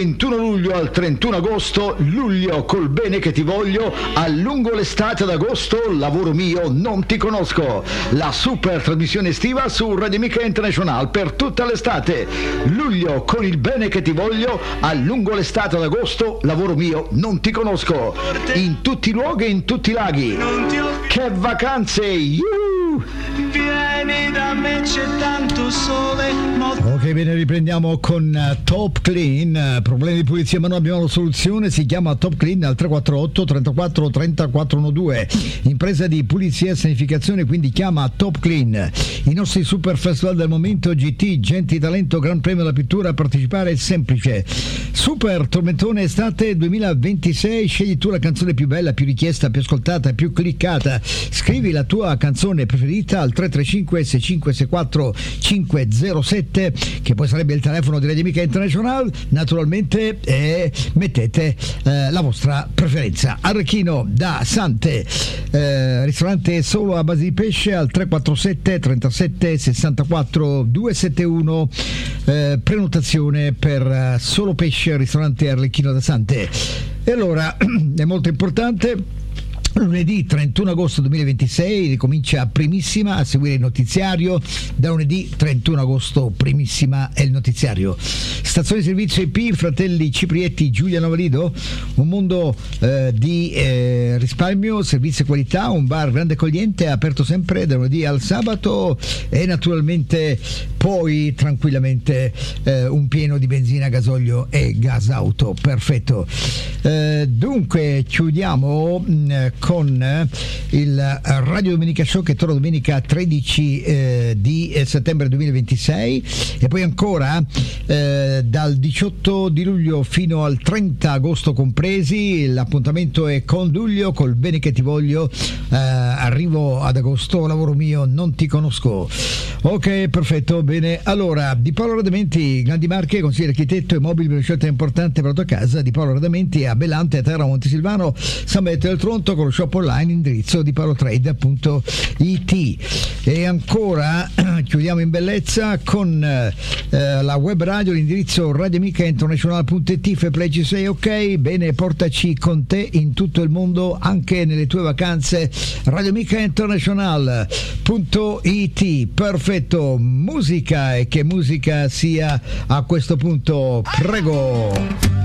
21 luglio al 31 agosto, luglio col bene che ti voglio, a lungo l'estate ad agosto, lavoro mio, non ti conosco. La super trasmissione estiva su Radio Amica International per tutta l'estate. Luglio con il bene che ti voglio, a lungo l'estate ad agosto, lavoro mio, non ti conosco. In tutti i luoghi e in tutti i laghi. Che vacanze! Vieni da me, c'è tanto sole. Ok, bene, riprendiamo con Top Clean. Problemi di pulizia ma noi abbiamo la soluzione, si chiama Top Clean al 348 34 30 412. Impresa di pulizia e sanificazione, quindi chiama Top Clean. I nostri super festival del momento, GT, Genti Talento, Gran Premio della Pittura, a partecipare è semplice. Super Tormentone Estate 2026, scegli tu la canzone più bella, più richiesta, più ascoltata, più cliccata. Scrivi la tua canzone preferita al 335 6564 507, che poi sarebbe il telefono di Radio Amica International, naturalmente, e mettete la vostra preferenza. Arrechino da Sante, ristorante solo a base di pesce, al 347 37 64 271, prenotazione per solo pesce, ristorante Arlecchino da Sante. E allora è molto importante. Lunedì 31 agosto 2026 ricomincia Primissima, a seguire il notiziario. Da lunedì 31 agosto Primissima è il notiziario. Stazione di servizio IP Fratelli Ciprietti Giulia Novalido, un mondo di risparmio, servizi e qualità, un bar grande accogliente, aperto sempre da lunedì al sabato, e naturalmente poi tranquillamente un pieno di benzina, gasolio e gas auto. Perfetto. Dunque chiudiamo con il Radio Domenica Show, che torna domenica 13 di settembre 2026, e poi ancora dal 18 di luglio fino al 30 agosto compresi. L'appuntamento è con Luglio, col bene che ti voglio, arrivo ad agosto, lavoro mio, non ti conosco. Ok, perfetto, bene. Allora, Di Paolo Radamenti, grandi marche, consigliere architetto e mobili per una scelta importante per la tua casa. Di Paolo Radamenti a Belante, a Terra, Montesilvano, San Benedetto del Tronto, con lo shop online, indirizzo di paolotrade.it. E ancora chiudiamo in bellezza con la web radio, l'indirizzo radioamicainternational.it. Feplegi 6, ok, bene, portaci con te in tutto il mondo, anche nelle tue vacanze. radioamicainternational.it. Perfetto, musica, e che musica sia a questo punto, prego.